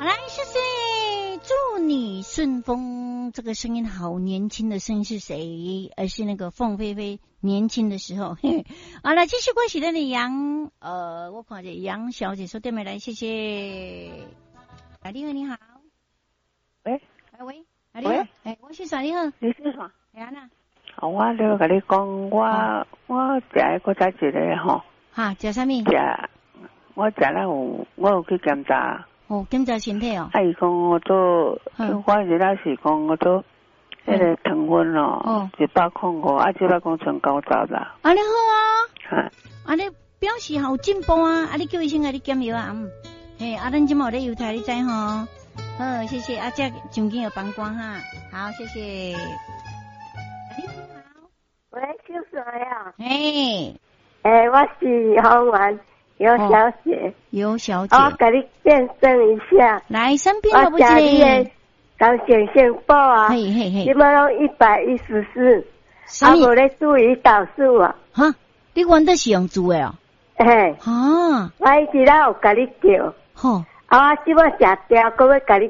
好来，谢谢，祝你顺风。这个声音好年轻的声音是谁？而是那个凤飞飞年轻的时候。好了，继续恭喜的杨，我看见杨小姐说对没来，谢谢。你好，你好。 喂， 喂，你好，我是啥？你好， 你是啥？ 呀呐。 我就跟你讲，我食迄个早一个吼。 哈，食啥物？ 我食了我有去检查。 哦，检查身体哦。 伊讲我做，我日仔是讲我做，迄个糖分哦，105，这摆讲成90啦。 你好啊。你表示好进步啊！你叫医生给你减药啊。嘿，咱今嘛有咧油台，你知吼？好，谢谢这奖金有帮光哈。好，谢谢。你好。 喂，叫啥呀？ 我是洪源尤小姐。 尤小姐。 我给你验证一下。 来，身边有不是？ 我吃你的刚显性宝啊。今麦拢114。无咧注意导数啊。 哈，你原来是用做的哦。 我一直有给你叫。 好。 我即摆食掉，搁要给你